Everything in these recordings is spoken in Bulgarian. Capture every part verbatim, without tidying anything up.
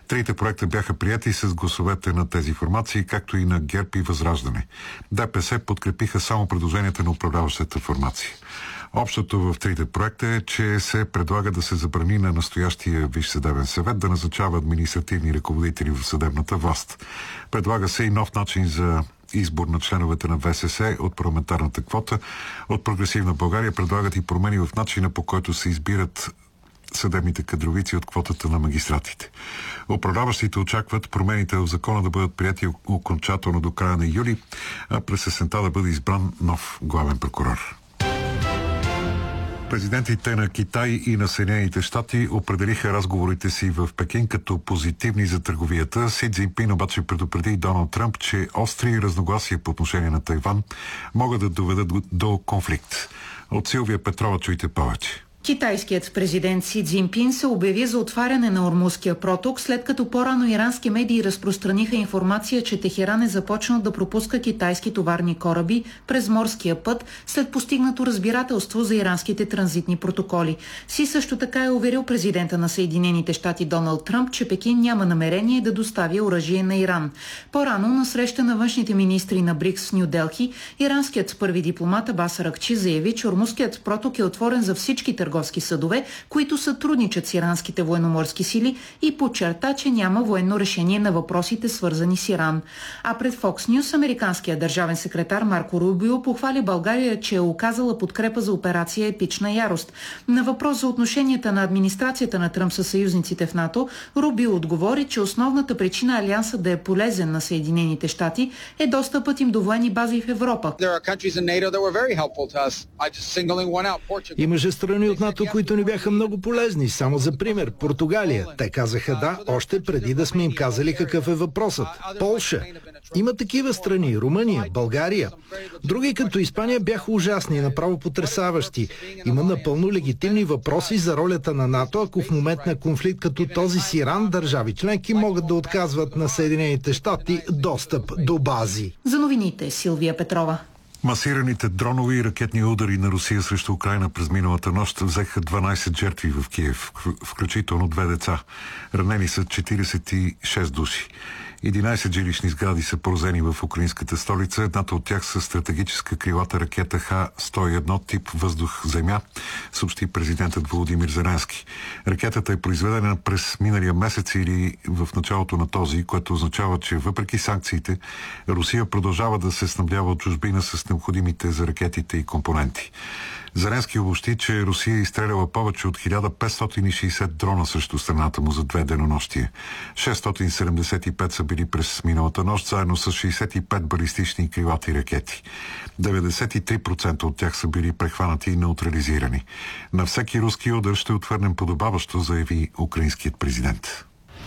Трите проекта бяха приети с гласовете на тези формации, както и на ГЕРБ и Възраждане. ДПС подкрепиха само предложенията на управляващата формация. Общото в трите проекта е, че се предлага да се забрани на настоящия Висш съдебен съвет да назначава административни ръководители в съдебната власт. Предлага се и нов начин за избор на членовете на ВСС от парламентарната квота. От Прогресивна България предлагат и промени в начина, по който се избират съдебните кадровици от квотата на магистратите. Управляващите очакват промените в закона да бъдат прияти окончателно до края на юли, а през есента да бъде избран нов главен прокурор. Президентите на Китай и на Съединените щати определиха разговорите си в Пекин като позитивни за търговията. Си Цзинпин обаче предупреди Доналд Тръмп, че остри разногласия по отношение на Тайван могат да доведат до конфликт. От Силвия Петрова чуйте повече. Китайският президент Си Цзинпин се обяви за отваряне на Ормузския проток, след като по-рано ирански медии разпространиха информация, че Техеран е започнал да пропуска китайски товарни кораби през морския път след постигнато разбирателство за иранските транзитни протоколи. Си също така е уверил президента на Съединените щати Доналд Тръмп, че Пекин няма намерение да доставя оръжие на Иран. По-рано на среща на външните министри на БРИКС в Ню Делхи, иранският първи дипломат Абас Аракчи заяви, че Ормузският проток е отворен за всички търговски съдове, които сътрудничат с иранските военноморски сили, и подчерта, че няма военно решение на въпросите, свързани с Иран. А пред Fox News американският държавен секретар Марко Рубио похвали България, че е оказала подкрепа за операция Епична ярост. На въпрос за отношенията на администрацията на Тръмп със съюзниците в НАТО, Рубио отговори, че основната причина Алианса да е полезен на Съединените щати е достъпът им до военни бази в Европа. Имаше страни от НАТО, които ни бяха много полезни. Само за пример, Португалия. Те казаха да, още преди да сме им казали какъв е въпросът. Полша. Има такива страни. Румъния, България. Други като Испания бяха ужасни и направо потресаващи. Има напълно легитимни въпроси за ролята на НАТО, ако в момент на конфликт като този с Иран държави членки могат да отказват на Съединените щати достъп до бази. За новините Силвия Петрова. Масираните дронови и ракетни удари на Русия срещу Украйна през миналата нощ взеха дванайсет жертви в Киев, включително две деца. Ранени са четирийсет и шест души. единайсет жилищни сгради са поразени в украинската столица. Едната от тях са стратегическа крилата ракета Х сто и едно тип въздух-земя, съобщи президентът Володимир Зеленски. Ракетата е произведена през миналия месец или в началото на този, което означава, че въпреки санкциите, Русия продължава да се снабдява от чужбина с необходимите за ракетите и компоненти. Зеленски обобщи, че Русия е изстреляла повече от хиляда петстотин и шейсет дрона срещу страната му за две денонощия. шестстотин седемдесет и пет са били през миналата нощ, заедно с шейсет и пет балистични крилати ракети. деветдесет и три процента от тях са били прехванати и неутрализирани. На всеки руски удар ще отвърнем подобаващо, заяви украинският президент.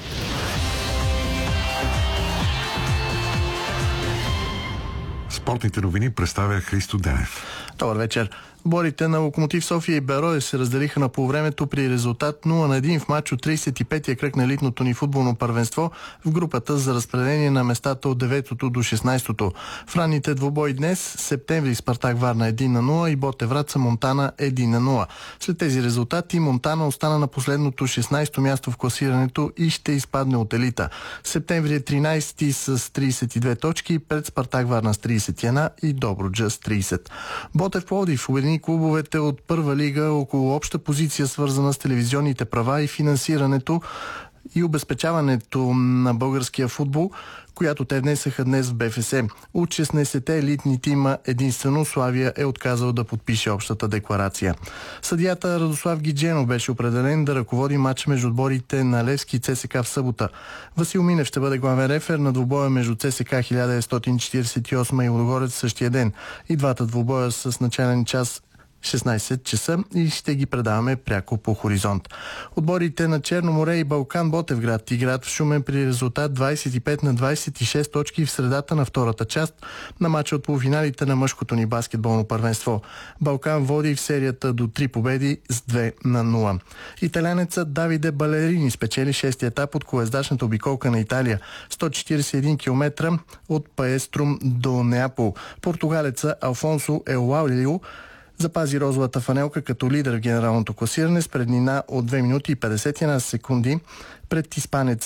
Спортните новини представя Христо Денев. Добър вечер. Борите на Локомотив София и Берое се разделиха на полувремето при резултат нула на един в матч от трийсет и петия кръг на елитното ни футболно първенство в групата за разпределение на местата от деветото до шестнайсетото. В ранните двубои днес Септември Спартак Варна едно на нула и Ботев Враца Монтана едно на нула. След тези резултати Монтана остана на последното шестнайсето място в класирането и ще изпадне от елита. Септември е тринайсети с трийсет и две точки пред Спартак Варна с трийсет и една и Добруджа с трийсет. Ботев Пловдив обедини клубовете от първа лига около обща позиция, свързана с телевизионните права и финансирането и обезпечаването на българския футбол, която те внесаха днес в БФС. От шестнайсетте елитни тима единствено Славия е отказал да подпише общата декларация. Съдията Радослав Гидженов беше определен да ръководи матч между отборите на Левски и ЦСКА в събота. Васил Минев ще бъде главен рефер на двубоя между ЦСКА хиляда деветстотин четирийсет и осма и Лудогорец същия ден. И двата двубоя с начален час шестнайсет часа и ще ги предаваме пряко по Хоризонт. Отборите на Черно море и Балкан Ботевград играят в Шумен при резултат двайсет и пет на двайсет и шест точки в средата на втората част на матча от полуфиналите на мъжкото ни баскетболно първенство. Балкан води в серията до три победи с две на нула. Италянецът Давиде Балерини спечели шести етап от колездачната обиколка на Италия, сто четирийсет и един километра от Паеструм до Неапол. Португалеца Алфонсо Елуалио запази розовата фанелка като лидер в генералното класиране с преднина от две минути и петдесет и една секунди пред испанеца